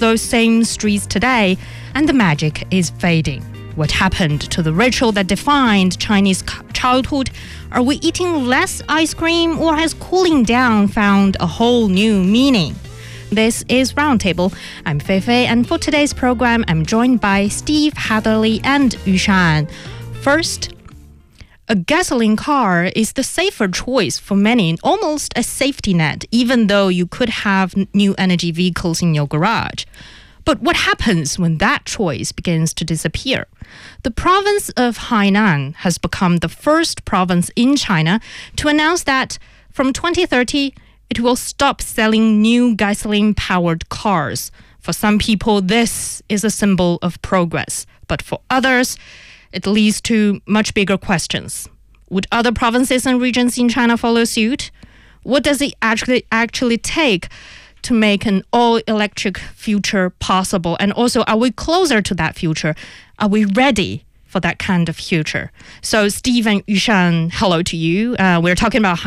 those same streets today, and the magic is fading. What happened to the ritual that defined Chinese childhood? Are we eating less ice cream, or has cooling down found a whole new meaning? This is Roundtable. I'm Fei Fei, and for today's program, I'm joined by Steve Hatherley and Yushan. First, a gasoline car is the safer choice for many, almost a safety net, even though you could have new energy vehicles in your garage. But what happens when that choice begins to disappear? The province of Hainan has become the first province in China to announce that from 2030, it will stop selling new gasoline-powered cars. For some people, this is a symbol of progress. But for others, it leads to much bigger questions. Would other provinces and regions in China follow suit? What does it actually take to make an all-electric future possible? And also, are we closer to that future? Are we ready for that kind of future? So, Steve and Yushan, hello to you. We're talking about